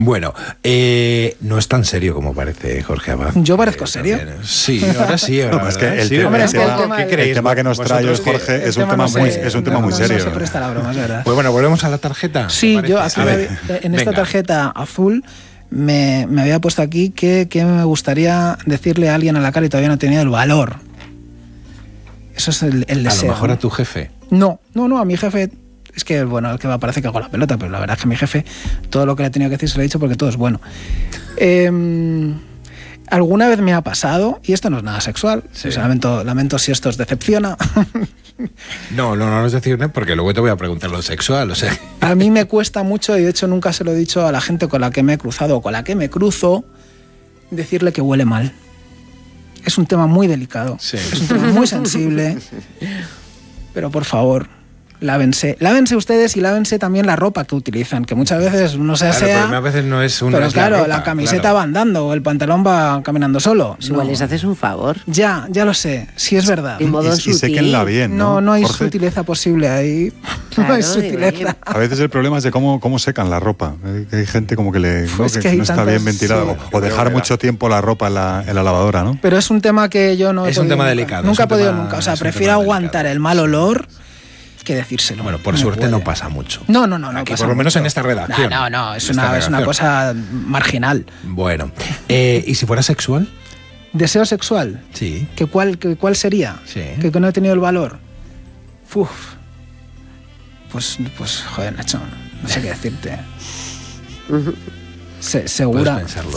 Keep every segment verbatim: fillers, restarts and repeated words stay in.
Bueno, eh, no es tan serio como parece, Jorge Abad. ¿Yo parezco eh, serio? También. Sí, ahora sí. Ahora No, es que el, sí, tema, Hombre, el, es que el tema, tema- ¿qué creéis? El tema que nos trae hoy Jorge es un tema, no muy, sé, es un tema no, muy no, serio. No se presta la broma, es verdad. Pues bueno, volvemos a la tarjeta. Sí, ¿te yo parece? aquí A me- ver, en esta venga. tarjeta azul me, me había puesto aquí que, que me gustaría decirle a alguien a la cara y todavía no he tenido el valor. Eso es el, el A deseo. lo mejor ¿no? a tu jefe. No, no, no, a mi jefe. Es que, bueno, el que me parece que hago la pelota, pero la verdad es que a mi jefe todo lo que le he tenido que decir se lo he dicho porque todo es bueno. Eh, alguna vez me ha pasado, y esto no es nada sexual, Sí. o sea, lamento, lamento si esto os decepciona. No, no, no es decir, porque luego te voy a preguntar lo sexual, o sea. A mí me cuesta mucho, y de hecho nunca se lo he dicho a la gente con la que me he cruzado o con la que me cruzo, decirle que huele mal. Es un tema muy delicado, Sí. es un tema muy sensible, pero por favor, lávense. Lávense ustedes y lávense también la ropa que utilizan, que muchas veces uno se Claro, el asea, problema a veces no es una. pero es claro, la, ropa, camiseta claro. va andando o el pantalón va caminando solo. Pues igual No. les haces un favor. Ya, ya lo sé, sí es verdad. En modo Y, y sutil. séquenla bien, ¿no? No, no hay Jorge? sutileza posible ahí. no Claro, hay sutileza. oye. A veces el problema es de cómo, cómo secan la ropa. Hay, hay gente como que, le, ¿no? Pues que que hay no está tantas- bien ventilada. sí. O, o dejar mucho tiempo la ropa en la, en la lavadora, ¿no? Pero es un tema que yo no he Es un podido tema nunca. delicado, Nunca es he un podido tema- nunca. O sea, es un prefiero tema aguantar delicado, el mal sí. olor que decírselo. Bueno, por Me suerte huele. no pasa mucho. No, no, no. no Aquí, pasa por lo menos mucho. en esta redacción. No, no, no. Es, En esta una, es una cosa marginal. Bueno, eh, ¿y si fuera sexual? ¿Deseo sexual? Sí. ¿Que cuál, que, ¿Cuál sería? Sí. ¿Que, que no he tenido el valor? Uf. Pues, pues joder, Nacho, no sé qué decirte. Se, Puedes segura. pensarlo.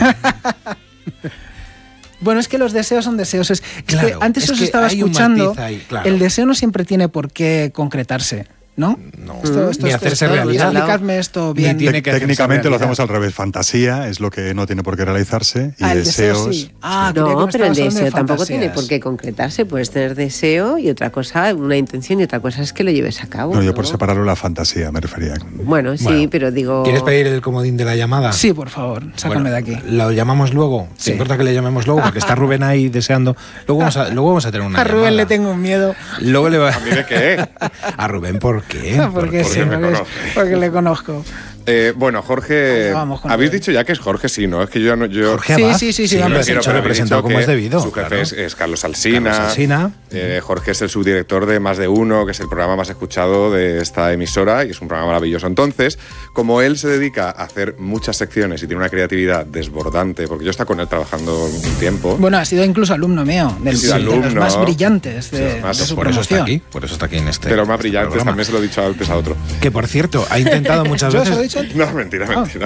Bueno, es que los deseos son deseos. Es, es Claro, que antes es os que estaba hay un escuchando. matiz ahí, claro. El deseo no siempre tiene por qué concretarse, ¿no? No. Esto, esto, Ni esto, hacerse esto, realidad. explicadme esto Ni bien. tiene Tec- que hacerse técnicamente lo realidad. hacemos al revés. Fantasía es lo que no tiene por qué realizarse. Y Ah, el deseo deseos. sí. Ah, creía que No, me pero el estabas hablando de deseo tampoco fantasías. tiene por qué concretarse. Puedes tener deseo y otra cosa, una intención y otra cosa es que lo lleves a cabo. No, yo ¿no? por separarlo la fantasía me refería. Bueno, sí, Bueno, pero digo... ¿Quieres pedir el comodín de la llamada? Sí, por favor, sácame Bueno, de aquí. ¿Lo llamamos luego? ¿Te Sí. importa que le llamemos luego? Porque está Rubén ahí deseando. Luego vamos a, luego vamos a tener una A Rubén llamada. le tengo un miedo. Luego le va... ¿A mí de qué? ¿A Rubén por qué? Porque, porque sí, me porque, conoce. porque le conozco. Eh, bueno, Jorge, Vamos con habéis Rubén. dicho ya que es Jorge, sí, ¿no? Es que yo no... Yo, Jorge Sí, Abad. sí, sí, sí, lo hombre, has sí, dicho, pero lo he habéis presentado dicho como que es debido. Su jefe claro. es, es Carlos Alsina. Carlos Alsina. Eh, Jorge es el subdirector de Más de Uno, que es el programa más escuchado de esta emisora y es un programa maravilloso. Entonces, como él se dedica a hacer muchas secciones y tiene una creatividad desbordante, porque yo he estado con él trabajando un tiempo. Bueno, ha sido incluso alumno mío, del, Ha sido de los alumno. más brillantes de, Sí, los más- de su Por eso está promoción. aquí. Por eso está aquí en este. de los más este brillantes, programa. también se lo he dicho antes a otro. Que por cierto, ha intentado muchas ¿Yo os lo he veces. dicho antes? No, mentira, Ah. mentira.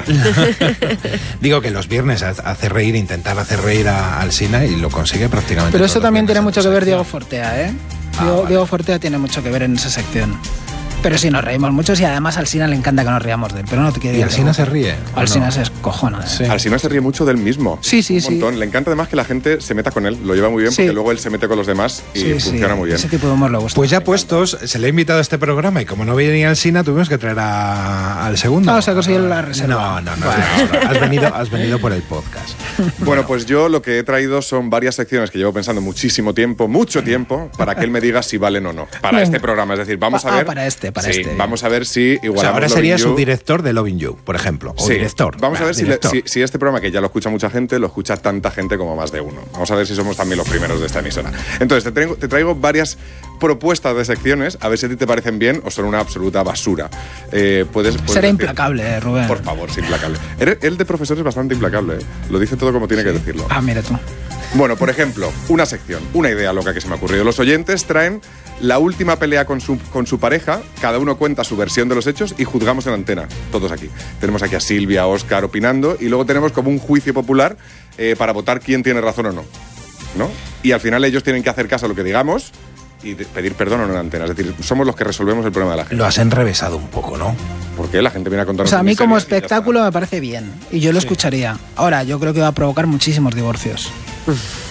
Digo que los viernes hace reír, intentar hacer reír a Alsina y lo consigue prácticamente. Pero todos eso los también viernes tiene en mucho tu que ver sección. Diego Fortea, ¿eh? Ah, Diego, vale. Diego Fortea tiene mucho que ver en esa sección. Pero sí, nos reímos mucho y además a Alsina le encanta que nos riamos de él. Pero no te quiero ¿Y decir Alsina que- se ríe? ¿o Alsina no? se cojona. Sí. Alsina se ríe mucho del mismo. Sí, sí, un sí. montón. Le encanta además que la gente se meta con él. Lo lleva muy bien Sí. porque luego él se mete con los demás y Sí, sí, funciona muy bien. Ese tipo de humor le gusta. Pues ya puestos, se le ha invitado a este programa y como no venía Alsina, tuvimos que traer a- al segundo. Ah, o sea, que soy la reserva. No, no, no. no, no. Has, venido, has venido por el podcast. Bueno, pues yo lo que he traído son varias secciones que llevo pensando muchísimo tiempo, mucho tiempo, para que él me diga si valen o no. Para Venga. este programa. Es decir, vamos Ah, a ver. para este, para sí, este. Vamos a ver si O sea, igualamos ahora Loving sería You. subdirector de Loving You, por ejemplo. O Sí, director. Vamos a Va, ver si, le- director. si, si este programa, que ya lo escucha mucha gente, lo escucha tanta gente como Más de Uno. Vamos a ver si somos también los primeros de esta emisora. Entonces, te traigo, te traigo varias propuestas de secciones, a ver si a ti te parecen bien o son una absoluta basura. Eh, puedes, puedes Será decir- implacable, eh, Rubén. Por favor, es implacable. Él, él de profesor es bastante implacable, ¿eh? Lo dice todo como tiene que decirlo. Ah, mira tú. Bueno, por ejemplo, una sección, una idea loca que se me ha ocurrido. Los oyentes traen la última pelea con su, con su pareja, cada uno cuenta su versión de los hechos y juzgamos en antena, todos aquí. Tenemos aquí a Silvia, a Óscar opinando y luego tenemos como un juicio popular eh, para votar quién tiene razón o no, ¿no? Y al final ellos tienen que hacer caso a lo que digamos y de- pedir perdón o no en antena. Es decir, somos los que resolvemos el problema de la gente. Lo has enrevesado un poco, ¿no? Porque la gente viene a O contarnos sea, a mí como miserias y ya está. espectáculo me parece bien. Y yo lo escucharía. Ahora, yo creo que va a provocar muchísimos divorcios.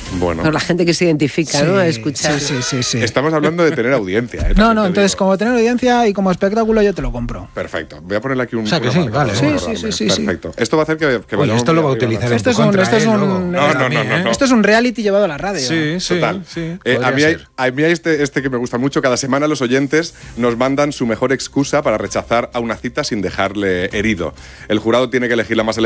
Bueno. Por la gente que se identifica, ¿no? A escuchar. Sí, sí, sí, sí. Estamos hablando de tener audiencia. ¿eh? No, También no, te entonces digo. como tener audiencia y como espectáculo yo te lo compro. Perfecto. Voy a ponerle aquí un. O sea, que una sí, marca vale, para sí, acordarme. sí, sí, sí, Perfecto. Esto va a hacer que, que Oye, vayamos esto lo va a muy arriba utilizar la en tu Esto es un- contra, esto es ¿eh? un- Luego. No, no, no, no, no. Esto es un reality llevado a la radio. Sí, sí, Total. sí. Eh, a podría mí, hay, ser. a mí hay este, este que me gusta mucho. Cada semana los oyentes nos mandan su mejor excusa para rechazar a una cita sin dejarle herido. El jurado tiene que elegir la más